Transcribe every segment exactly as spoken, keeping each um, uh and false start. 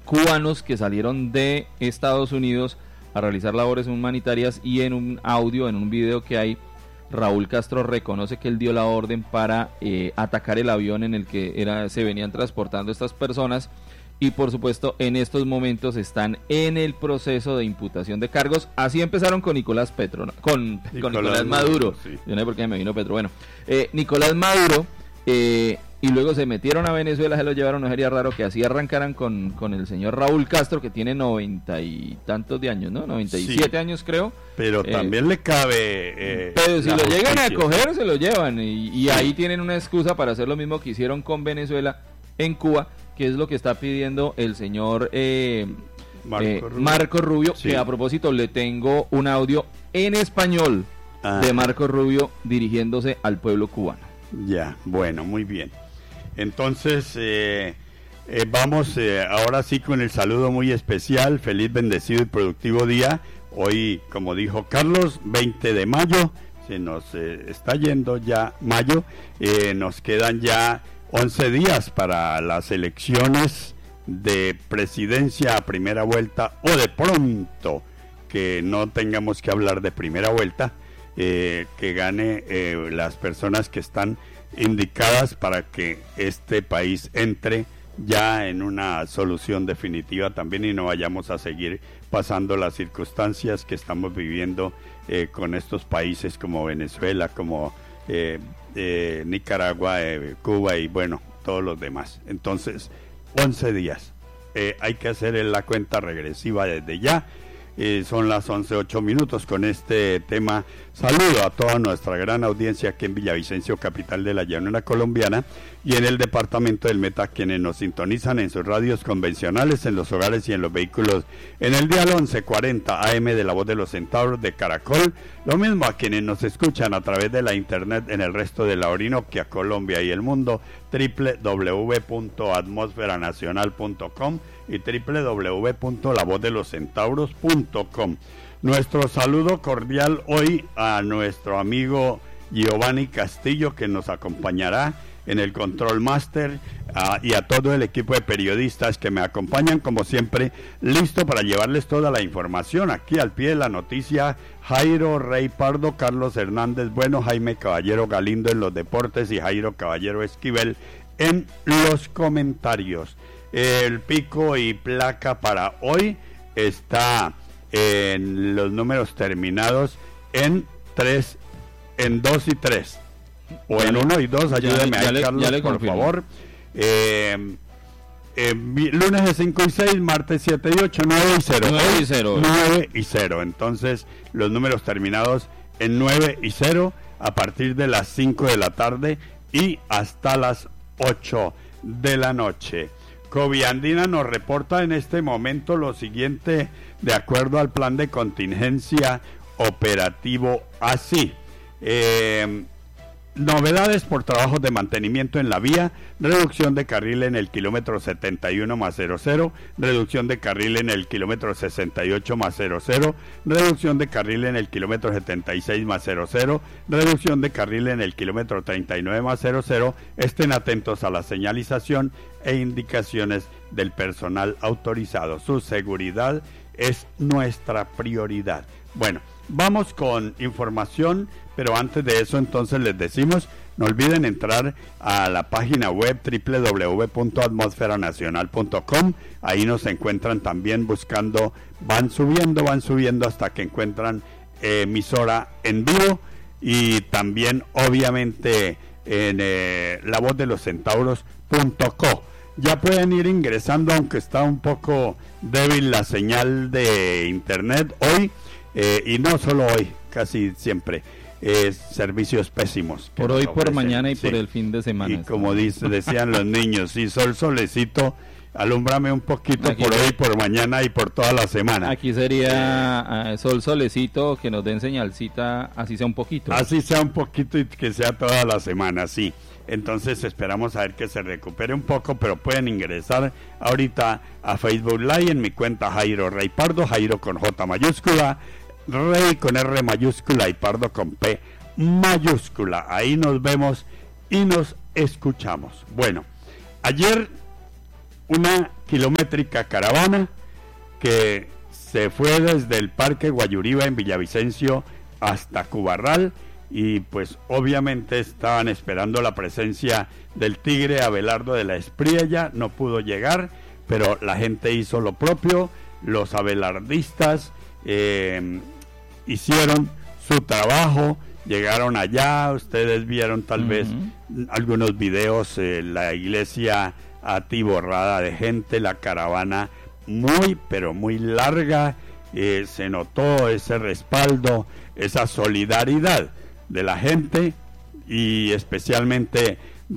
cubanos que salieron de Estados Unidos a realizar labores humanitarias, y en un audio, en un video que hay, Raúl Castro reconoce que él dio la orden para eh, atacar el avión en el que era, se venían transportando estas personas, y por supuesto en estos momentos están en el proceso de imputación de cargos. Así empezaron con Nicolás Petro, ¿no? con, Nicolás, con Nicolás Maduro, sí. Yo no sé por qué me vino Petro, bueno, eh, Nicolás Maduro, eh, y luego se metieron a Venezuela, se lo llevaron. No sería raro que así arrancaran con, con el señor Raúl Castro, que tiene noventa y tantos de años, ¿no? noventa y siete sí, años creo. Pero eh, también le cabe... Eh, pero si lo justicia. llegan a coger, se lo llevan, y, y sí. ahí tienen una excusa para hacer lo mismo que hicieron con Venezuela en Cuba, que es lo que está pidiendo el señor eh, Marco, eh, Rubio. Marco Rubio, sí. que a propósito le tengo un audio en español ah. de Marco Rubio dirigiéndose al pueblo cubano. Ya, bueno, muy bien. Entonces, eh, eh, vamos eh, ahora sí con el saludo muy especial. Feliz, bendecido y productivo día. Hoy, como dijo Carlos, veinte de mayo, se nos eh, está yendo ya mayo, eh, nos quedan ya once días para las elecciones de presidencia a primera vuelta, o de pronto que no tengamos que hablar de primera vuelta, eh, que gane eh, las personas que están indicadas para que este país entre ya en una solución definitiva también, y no vayamos a seguir pasando las circunstancias que estamos viviendo eh, con estos países como Venezuela, como eh, eh, Nicaragua, eh, Cuba y bueno, todos los demás. Entonces, once días. Eh, hay que hacer la cuenta regresiva desde ya. Eh, son las once ocho minutos con este tema. Saludo a toda nuestra gran audiencia aquí en Villavicencio, capital de la llanura colombiana, y en el departamento del Meta, quienes nos sintonizan en sus radios convencionales, en los hogares y en los vehículos, en el dial once cuarenta A M de La Voz de los Centauros de Caracol. Lo mismo a quienes nos escuchan a través de la internet en el resto de la Orinoquia, Colombia y el mundo, doble u doble u doble u punto atmósfera nacional punto com y doble u doble u doble u punto la voz de los centauros punto com. Nuestro saludo cordial hoy a nuestro amigo Giovanni Castillo, que nos acompañará en el Control Master, uh, y a todo el equipo de periodistas que me acompañan, como siempre, listo para llevarles toda la información aquí al pie de la noticia. Jairo Rey Pardo, Carlos Hernández Bueno, Jaime Caballero Galindo en los deportes y Jairo Caballero Esquivel en los comentarios. El pico y placa para hoy está en los números terminados en tres, en dos y tres, o en uno y dos. Ayúdeme ahí, le, Carlos, por confirmo. favor. Eh, eh, lunes de cinco y seis, martes siete y ocho, nueve y cero. nueve y cero. nueve y cero. Entonces, los números terminados en nueve y cero a partir de las cinco de la tarde y hasta las ocho de la noche. Coviandina nos reporta en este momento lo siguiente, de acuerdo al plan de contingencia operativo así. Eh, novedades por trabajos de mantenimiento en la vía: reducción de carril en el kilómetro setenta y uno más cero cero, reducción de carril en el kilómetro sesenta y ocho más cero cero, reducción de carril en el kilómetro setenta y seis más cero cero, reducción de carril en el kilómetro treinta y nueve más cero cero. Estén atentos a la señalización e indicaciones del personal autorizado. Su seguridad es nuestra prioridad. Bueno, vamos con información, pero antes de eso entonces les decimos, no olviden entrar a la página web doble u doble u doble u punto atmósfera nacional punto com. Ahí nos encuentran también buscando, van subiendo, van subiendo hasta que encuentran eh, emisora en vivo, y también obviamente en eh, la voz de los centauros punto co. Ya pueden ir ingresando, aunque está un poco débil la señal de internet hoy, eh, y no solo hoy, casi siempre. Eh, servicios pésimos. Por hoy, por mañana y sí, por el fin de semana. Y como dice, decían los niños, si sol solecito, alúmbrame un poquito aquí por hoy, por mañana y por toda la semana. Aquí sería eh, sol solecito, que nos den señalcita, así sea un poquito. Así sea un poquito y que sea toda la semana, sí. Entonces esperamos a ver que se recupere un poco, pero pueden ingresar ahorita a Facebook Live en mi cuenta Jairo Rey Pardo, Jairo con J mayúscula, Rey con R mayúscula y Pardo con P mayúscula. Ahí nos vemos y nos escuchamos. Bueno, ayer una kilométrica caravana que se fue desde el Parque Guayuriba en Villavicencio hasta Cubarral, y pues obviamente estaban esperando la presencia del tigre Abelardo de la Espriella. No pudo llegar, pero la gente hizo lo propio. Los abelardistas eh, hicieron su trabajo, llegaron allá. Ustedes vieron tal uh-huh. vez algunos videos, eh, la iglesia atiborrada de gente, la caravana muy pero muy larga, eh, se notó ese respaldo, esa solidaridad de la gente, y especialmente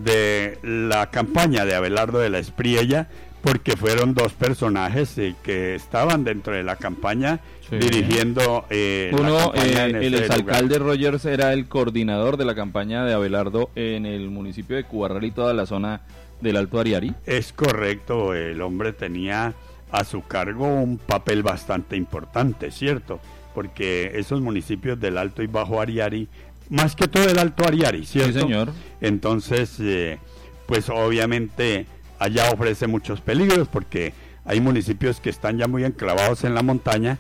de la campaña de Abelardo de la Espriella, porque fueron dos personajes eh, que estaban dentro de la campaña, sí, dirigiendo eh, uno, la campaña eh, en el ese exalcalde lugar. Rogers era el coordinador de la campaña de Abelardo en el municipio de Cubarral y toda la zona del Alto Ariari. Es correcto, el hombre tenía a su cargo un papel bastante importante, ¿cierto? Porque esos municipios del Alto y Bajo Ariari, más que todo el Alto Ariari, ¿cierto? Sí, señor. Entonces, eh, pues obviamente allá ofrece muchos peligros, porque hay municipios que están ya muy enclavados en la montaña,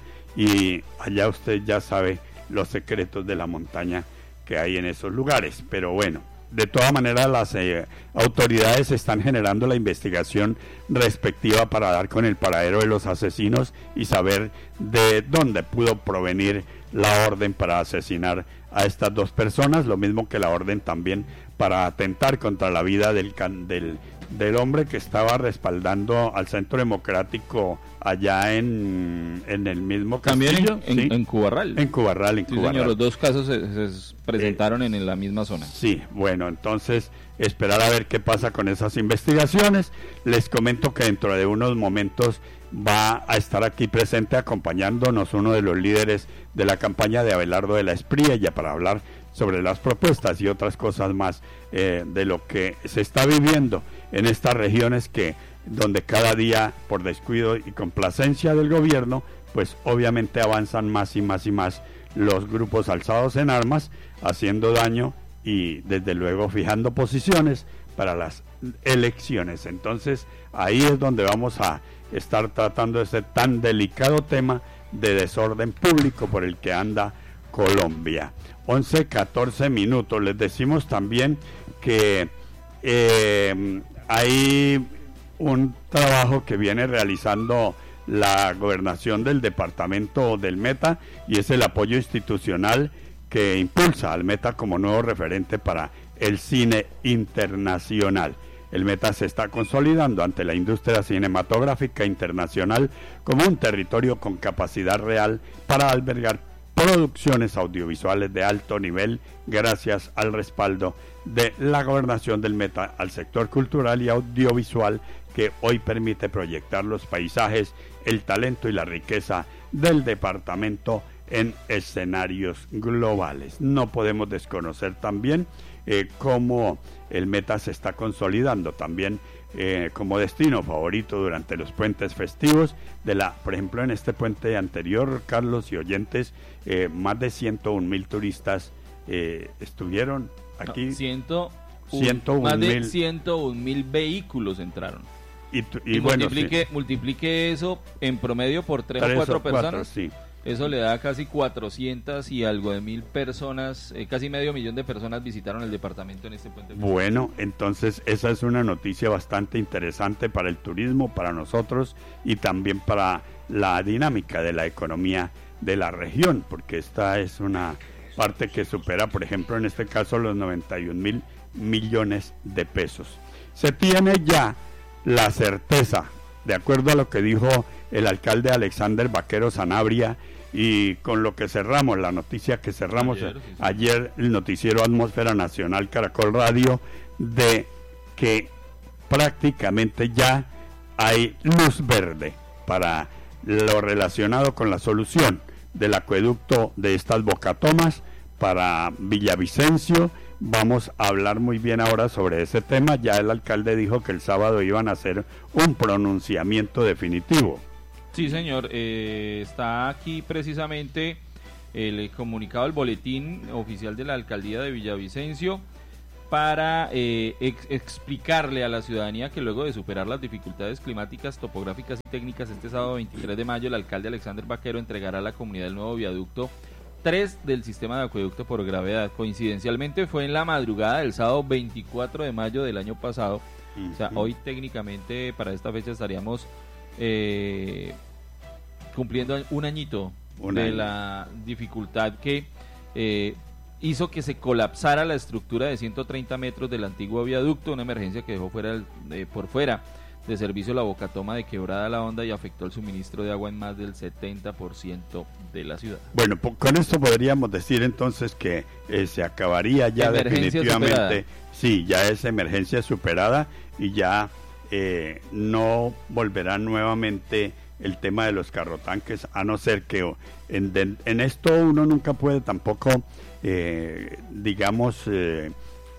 y allá usted ya sabe los secretos de la montaña que hay en esos lugares. Pero bueno, de todas maneras las eh, autoridades están generando la investigación respectiva para dar con el paradero de los asesinos y saber de dónde pudo provenir la orden para asesinar a estas dos personas, lo mismo que la orden también para atentar contra la vida del, del, del hombre que estaba respaldando al Centro Democrático allá en, en el mismo También castillo. en, ¿sí? en, en Cubarral. En Cubarral, en sí, Cubarral. Señor, los dos casos se, se presentaron eh, en la misma zona. Sí, bueno, entonces esperar a ver qué pasa con esas investigaciones. Les comento que dentro de unos momentos va a estar aquí presente acompañándonos uno de los líderes de la campaña de Abelardo de la Espriella para hablar sobre las propuestas y otras cosas más eh, de lo que se está viviendo en estas regiones, que donde cada día, por descuido y complacencia del gobierno, pues obviamente avanzan más y más y más los grupos alzados en armas, haciendo daño y desde luego fijando posiciones para las elecciones. Entonces ahí es donde vamos a estar tratando ese tan delicado tema de desorden público por el que anda Colombia. once, catorce minutos. Les decimos también que eh, hay un trabajo que viene realizando la gobernación del departamento del Meta, y es el apoyo institucional que impulsa al Meta como nuevo referente para el cine internacional. El Meta se está consolidando ante la industria cinematográfica internacional como un territorio con capacidad real para albergar producciones audiovisuales de alto nivel, gracias al respaldo de la gobernación del Meta al sector cultural y audiovisual, que hoy permite proyectar los paisajes, el talento y la riqueza del departamento en escenarios globales. No podemos desconocer también eh, cómo el Meta se está consolidando también eh, como destino favorito durante los puentes festivos de la, por ejemplo, en este puente anterior, Carlos y oyentes, eh, más de ciento un mil turistas eh, estuvieron aquí. No, ciento un, ciento un más de mil. ciento un mil vehículos entraron. Y, tu, y, y bueno, multiplique, sí. multiplique eso en promedio por tres, tres o cuatro o cuatro, personas. sí. Eso le da casi cuatrocientas y algo de mil personas, eh, casi medio millón de personas visitaron el departamento en este puente. Bueno, entonces esa es una noticia bastante interesante para el turismo, para nosotros y también para la dinámica de la economía de la región, porque esta es una parte que supera, por ejemplo, en este caso los noventa y un mil millones de pesos. Se tiene ya la certeza, de acuerdo a lo que dijo el alcalde Alexander Vaquero Sanabria, y con lo que cerramos, la noticia que cerramos ayer, sí, sí. ayer el noticiero Atmósfera Nacional Caracol Radio, de que prácticamente ya hay luz verde para lo relacionado con la solución del acueducto de estas Bocatomas para Villavicencio. Vamos a hablar muy bien ahora sobre ese tema. Ya el alcalde dijo que el sábado iban a hacer un pronunciamiento definitivo. Sí, señor, eh, está aquí precisamente el comunicado, el boletín oficial de la alcaldía de Villavicencio, para eh, ex- explicarle a la ciudadanía que luego de superar las dificultades climáticas, topográficas y técnicas, este sábado veintitrés de mayo el alcalde Alexander Vaquero entregará a la comunidad el nuevo viaducto tres del sistema de acueducto por gravedad. Coincidencialmente fue en la madrugada del sábado veinticuatro de mayo del año pasado. Uh-huh. O sea, hoy técnicamente para esta fecha estaríamos eh, cumpliendo un añito un de año. La dificultad que eh, hizo que se colapsara la estructura de ciento treinta metros del antiguo viaducto, una emergencia que dejó fuera eh, por fuera de servicio la bocatoma de Quebrada La Honda y afectó el suministro de agua en más del setenta por ciento de la ciudad. Bueno, con esto podríamos decir entonces que eh, se acabaría ya emergencia definitivamente, superada. Sí, ya es emergencia superada y ya eh, no volverá nuevamente el tema de los carrotanques, a no ser que en, en esto uno nunca puede tampoco, eh, digamos, eh,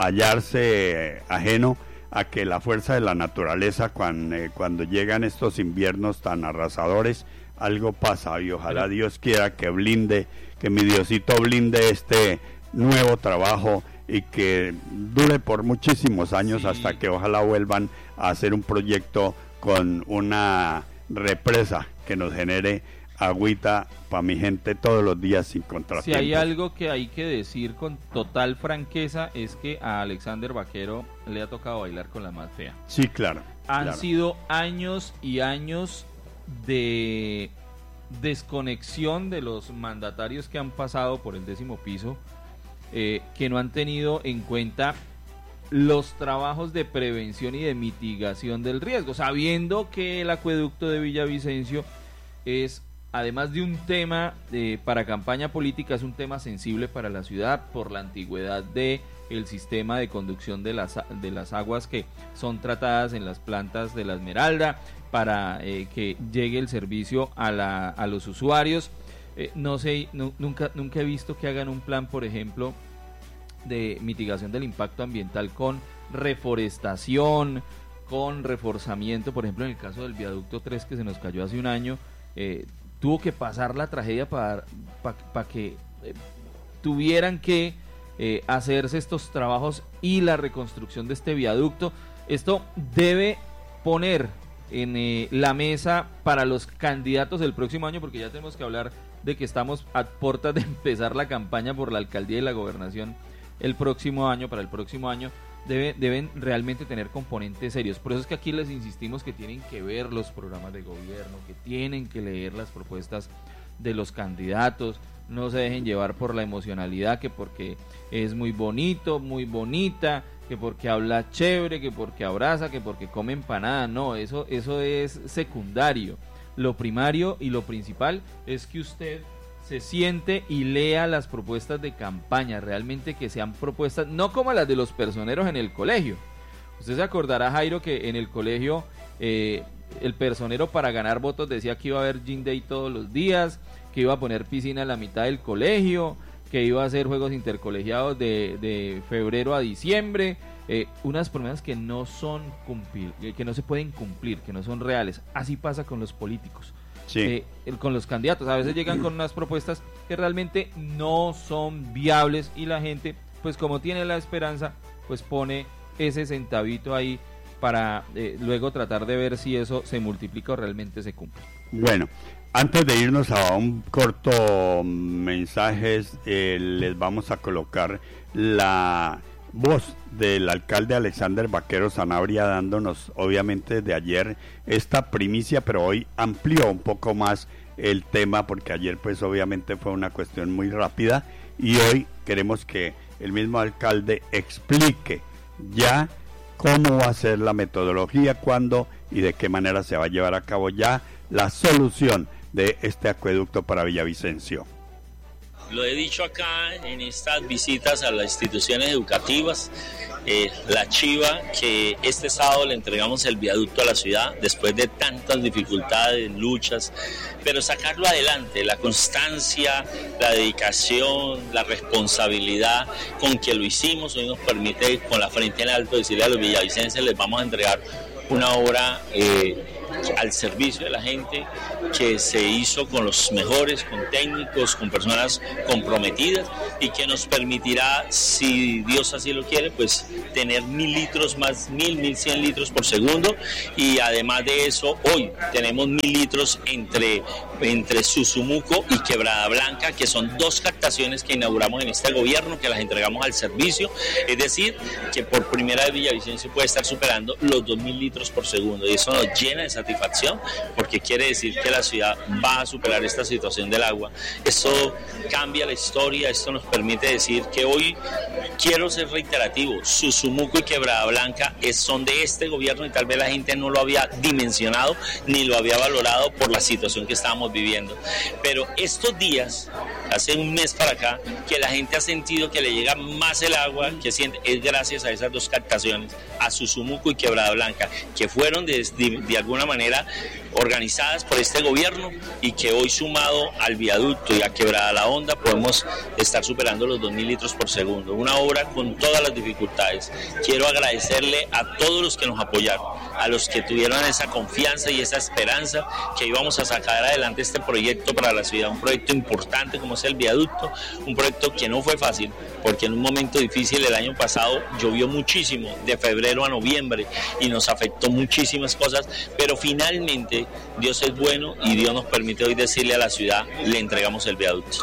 hallarse ajeno a que la fuerza de la naturaleza, cuando, eh, cuando llegan estos inviernos tan arrasadores, algo pasa y ojalá Dios quiera que blinde, que mi Diosito blinde este nuevo trabajo y que dure por muchísimos años, sí, hasta que ojalá vuelvan a hacer un proyecto con una represa que nos genere agüita para mi gente todos los días sin contratiempos. Si hay algo que hay que decir con total franqueza es que a Alexander Vaquero le ha tocado bailar con la más fea. Sí, claro. Han claro. sido años y años de desconexión de los mandatarios que han pasado por el décimo piso, eh, que no han tenido en cuenta los trabajos de prevención y de mitigación del riesgo, sabiendo que el acueducto de Villavicencio es, además de un tema de, para campaña política, es un tema sensible para la ciudad por la antigüedad de el sistema de conducción de las, de las aguas que son tratadas en las plantas de la Esmeralda para eh, que llegue el servicio a, la, a los usuarios. Eh, no sé, no, nunca, nunca he visto que hagan un plan, por ejemplo, de mitigación del impacto ambiental con reforestación, con reforzamiento. Por ejemplo, en el caso del viaducto tres que se nos cayó hace un año, eh, tuvo que pasar la tragedia para pa, pa que eh, tuvieran que eh, hacerse estos trabajos y la reconstrucción de este viaducto. Esto debe poner en eh, la mesa para los candidatos del próximo año, porque ya tenemos que hablar de que estamos a puertas de empezar la campaña por la alcaldía y la gobernación el próximo año, para el próximo año. Debe, deben realmente tener componentes serios. Por eso es que aquí les insistimos que tienen que ver los programas de gobierno, que tienen que leer las propuestas de los candidatos, no se dejen llevar por la emocionalidad, que porque es muy bonito, muy bonita, que porque habla chévere, que porque abraza, que porque come empanada. No, eso, eso es secundario. Lo primario y lo principal es que usted se siente y lea las propuestas de campaña, realmente que sean propuestas, no como las de los personeros en el colegio. Usted se acordará, Jairo, que en el colegio eh, el personero para ganar votos decía que iba a haber gym day todos los días, que iba a poner piscina en la mitad del colegio, que iba a hacer juegos intercolegiados de, de febrero a diciembre, eh, unas promesas que no son cumplir, que no se pueden cumplir, que no son reales. Así pasa con los políticos. Sí. Eh, con los candidatos, a veces llegan con unas propuestas que realmente no son viables y la gente, pues como tiene la esperanza, pues pone ese centavito ahí para eh, luego tratar de ver si eso se multiplica o realmente se cumple. Bueno, antes de irnos a un corto mensaje, eh, les vamos a colocar la voz del alcalde Alexander Vaquero Sanabria, dándonos obviamente desde ayer esta primicia, pero hoy amplió un poco más el tema, porque ayer pues obviamente fue una cuestión muy rápida y hoy queremos que el mismo alcalde explique ya cómo va a ser la metodología, cuándo y de qué manera se va a llevar a cabo ya la solución de este acueducto para Villavicencio. Lo he dicho acá en estas visitas a las instituciones educativas, eh, la chiva que este sábado le entregamos el viaducto a la ciudad después de tantas dificultades, luchas, pero sacarlo adelante, la constancia, la dedicación, la responsabilidad con que lo hicimos, hoy nos permite con la frente en alto decirle a los villavicenses: les vamos a entregar una obra eh, al servicio de la gente, que se hizo con los mejores, con técnicos, con personas comprometidas y que nos permitirá, si Dios así lo quiere, pues tener mil litros más, mil, mil cien litros por segundo, y además de eso hoy tenemos mil litros entre, entre Susumuco y Quebrada Blanca, que son dos captaciones que inauguramos en este gobierno, que las entregamos al servicio, es decir, que por primera vez Villavicencio puede estar superando los dos mil litros por segundo, y eso nos llena de satisfacción porque quiere decir que la ciudad va a superar esta situación del agua. Esto cambia la historia, esto nos permite decir que hoy, quiero ser reiterativo, Susumuco y Quebrada Blanca es, son de este gobierno, y tal vez la gente no lo había dimensionado ni lo había valorado por la situación que estábamos viviendo, pero estos días, hace un mes para acá, que la gente ha sentido que le llega más el agua, que siente, es gracias a esas dos captaciones, a Susumuco y Quebrada Blanca, que fueron de, de, de alguna manera organizadas por este gobierno, y que hoy, sumado al viaducto y a Quebrada la Honda, podemos estar superando los dos mil litros por segundo. Una obra con todas las dificultades. Quiero agradecerle a todos los que nos apoyaron, a los que tuvieron esa confianza y esa esperanza que íbamos a sacar adelante este proyecto para la ciudad, un proyecto importante como es el viaducto, un proyecto que no fue fácil, porque en un momento difícil el año pasado llovió muchísimo, de febrero a noviembre, y nos afectó muchísimas cosas, pero finalmente Dios es bueno y Dios nos permite hoy decirle a la ciudad, le entregamos el viaducto.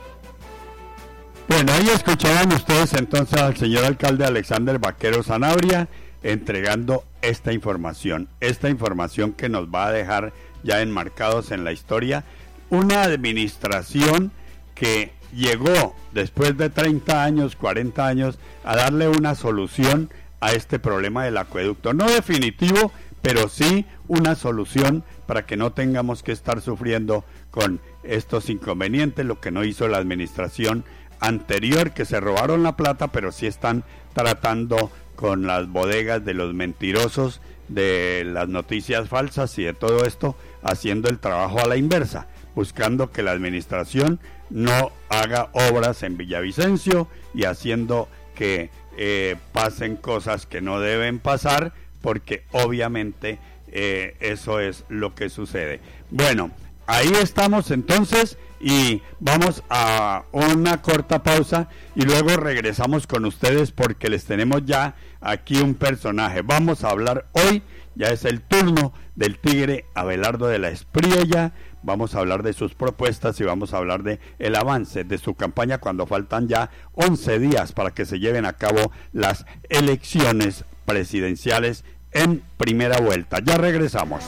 Bueno, ahí escuchaban ustedes entonces al señor alcalde Alexander Vaquero Sanabria entregando esta información, esta información que nos va a dejar ya enmarcados en la historia, una administración que llegó después de treinta años, cuarenta años, a darle una solución a este problema del acueducto, no definitivo, pero sí una solución para que no tengamos que estar sufriendo con estos inconvenientes, lo que no hizo la administración anterior, que se robaron la plata, pero sí están tratando con las bodegas de los mentirosos, de las noticias falsas y de todo esto, haciendo el trabajo a la inversa, buscando que la administración no haga obras en Villavicencio y haciendo que eh, pasen cosas que no deben pasar, porque obviamente eh, eso es lo que sucede. Bueno, ahí estamos entonces, y vamos a una corta pausa y luego regresamos con ustedes porque les tenemos ya aquí un personaje. Vamos a hablar hoy, ya es el turno del tigre Abelardo de la Espriella. Vamos a hablar de sus propuestas y vamos a hablar de el avance de su campaña cuando faltan ya once días para que se lleven a cabo las elecciones presidenciales en primera vuelta. Ya regresamos.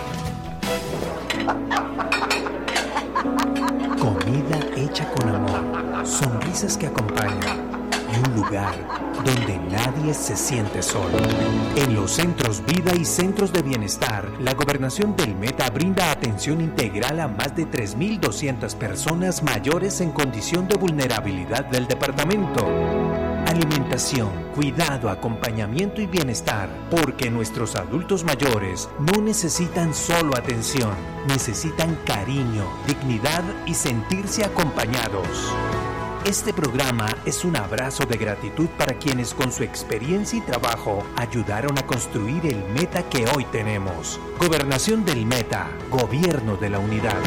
Comida hecha con amor, sonrisas que acompañan y un lugar donde nadie se siente solo. En los Centros Vida y Centros de Bienestar, la Gobernación del Meta brinda atención integral a más de tres mil doscientas personas mayores en condición de vulnerabilidad del departamento. Alimentación, cuidado, acompañamiento y bienestar, porque nuestros adultos mayores no necesitan solo atención, necesitan cariño, dignidad y sentirse acompañados. Este programa es un abrazo de gratitud para quienes con su experiencia y trabajo ayudaron a construir el Meta que hoy tenemos. Gobernación del Meta, Gobierno de la Unidad.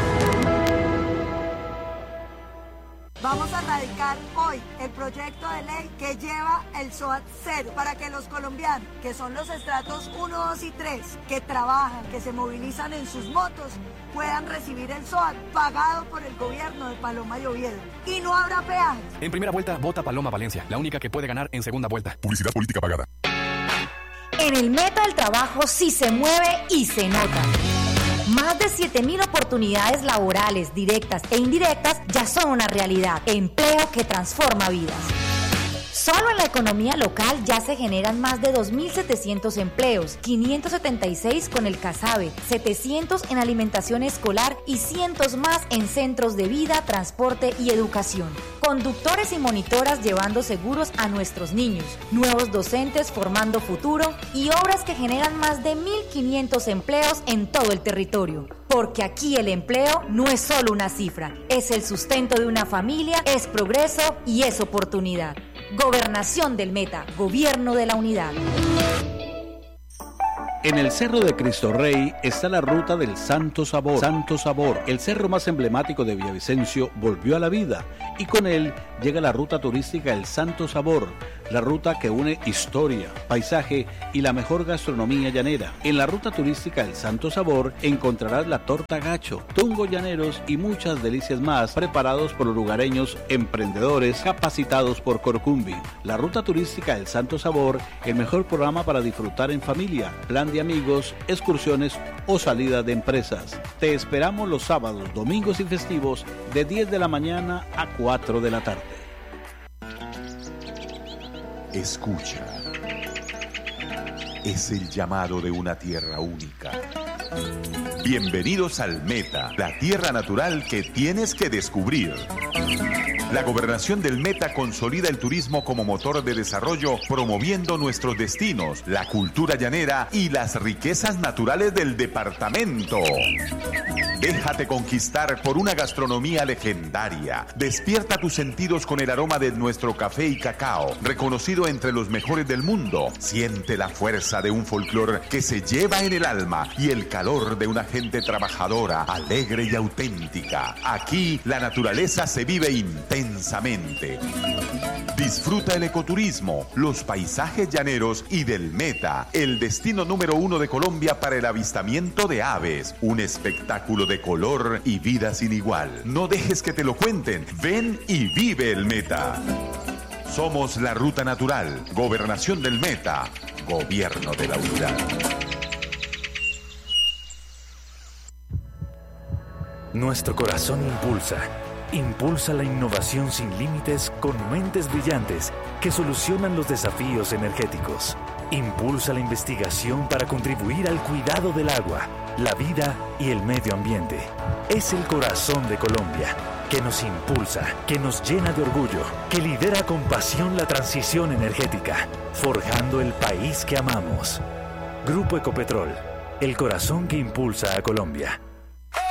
Vamos a radicar hoy el proyecto de ley que lleva el SOAT cero para que los colombianos, que son los estratos uno, dos y tres, que trabajan, que se movilizan en sus motos, puedan recibir el SOAT pagado por el gobierno de Paloma y Oviedo. Y no habrá peajes. En primera vuelta, vota Paloma Valencia, la única que puede ganar en segunda vuelta. Publicidad política pagada. En el Meta el trabajo sí se mueve y se nota. Más de siete mil oportunidades laborales directas e indirectas ya son una realidad. Empleo que transforma vidas. Solo en la economía local ya se generan más de dos mil setecientos empleos, quinientos setenta y seis con el CASABE, setecientos en alimentación escolar y cientos más en centros de vida, transporte y educación. Conductores y monitoras llevando seguros a nuestros niños, nuevos docentes formando futuro y obras que generan más de mil quinientos empleos en todo el territorio. Porque aquí el empleo no es solo una cifra, es el sustento de una familia, es progreso y es oportunidad. Gobernación del Meta, Gobierno de la Unidad. En el Cerro de Cristo Rey está la ruta del Santo Sabor. Santo Sabor, el cerro más emblemático de Villavicencio, volvió a la vida y con él llega la ruta turística El Santo Sabor, la ruta que une historia, paisaje y la mejor gastronomía llanera. En la ruta turística El Santo Sabor encontrarás la torta gacho, tungos llaneros y muchas delicias más preparados por los lugareños emprendedores capacitados por Corcumbi. La ruta turística El Santo Sabor, el mejor programa para disfrutar en familia, plan de amigos, excursiones o salida de empresas. Te esperamos los sábados, domingos y festivos de diez de la mañana a cuatro de la tarde. Escucha. Es el llamado de una tierra única. Bienvenidos al Meta, la tierra natural que tienes que descubrir. La gobernación del Meta consolida el turismo como motor de desarrollo, promoviendo nuestros destinos, la cultura llanera y las riquezas naturales del departamento. Déjate conquistar por una gastronomía legendaria. Despierta tus sentidos con el aroma de nuestro café y cacao, reconocido entre los mejores del mundo. Siente la fuerza de un folclore que se lleva en el alma y el calor de una gente trabajadora, alegre y auténtica. Aquí la naturaleza se vive intensamente. Disfruta el ecoturismo, los paisajes llaneros y del Meta, el destino número uno de Colombia para el avistamiento de aves. Un espectáculo de color y vida sin igual. No dejes que te lo cuenten. Ven y vive el Meta. Somos la Ruta Natural, Gobernación del Meta, Gobierno de la Unidad. Nuestro corazón impulsa. Impulsa la innovación sin límites con mentes brillantes que solucionan los desafíos energéticos. Impulsa la investigación para contribuir al cuidado del agua, la vida y el medio ambiente. Es el corazón de Colombia, que nos impulsa, que nos llena de orgullo, que lidera con pasión la transición energética, forjando el país que amamos. Grupo Ecopetrol, el corazón que impulsa a Colombia.